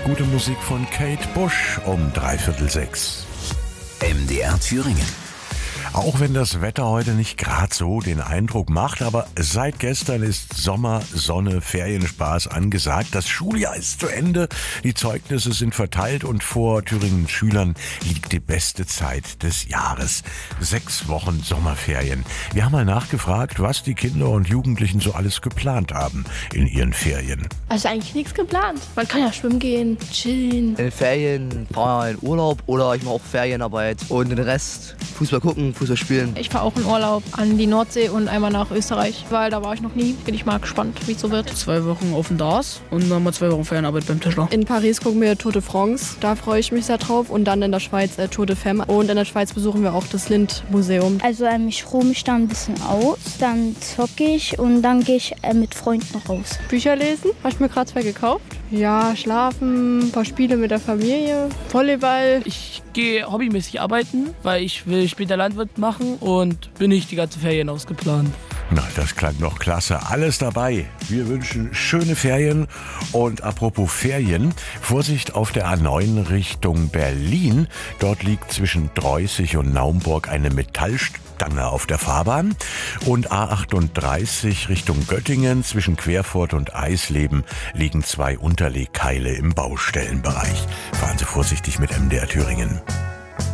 Gute Musik von Kate Bush um 5:45. MDR Thüringen. Auch wenn das Wetter heute nicht gerade so den Eindruck macht, aber seit gestern ist Sommer, Sonne, Ferienspaß angesagt. Das Schuljahr ist zu Ende, die Zeugnisse sind verteilt und vor Thüringen Schülern liegt die beste Zeit des Jahres. 6 Wochen Sommerferien. Wir haben mal nachgefragt, was die Kinder und Jugendlichen so alles geplant haben in ihren Ferien. Also eigentlich nichts geplant. Man kann ja schwimmen gehen, chillen. In den Ferien fahre ich in Urlaub oder ich mache auch Ferienarbeit und den Rest Fußball gucken, Fußball spielen. Ich fahre auch in Urlaub an die Nordsee und einmal nach Österreich, weil da war ich noch nie. Bin ich mal gespannt, wie es so wird. 2 Wochen auf dem DARS und dann mal 2 Wochen Ferienarbeit beim Tischler. In Paris gucken wir Tour de France, da freue ich mich sehr drauf. Und dann in der Schweiz Tour de Femme. Und in der Schweiz besuchen wir auch das Lind-Museum. Also ich ruhe mich da ein bisschen aus, dann zocke ich und dann gehe ich mit Freunden raus. Bücher lesen, habe ich mir gerade 2 gekauft. Ja, schlafen, ein paar Spiele mit der Familie, Volleyball. Ich gehe hobbymäßig arbeiten, weil ich will später Landwirt machen und bin nicht die ganze Ferien ausgeplant. Na, das klang doch klasse. Alles dabei. Wir wünschen schöne Ferien. Und apropos Ferien, Vorsicht auf der A9 Richtung Berlin. Dort liegt zwischen Dreußig und Naumburg eine Metallstange auf der Fahrbahn. Und A38 Richtung Göttingen zwischen Querfurt und Eisleben liegen 2 Unterlegkeile im Baustellenbereich. Fahren Sie vorsichtig mit MDR Thüringen.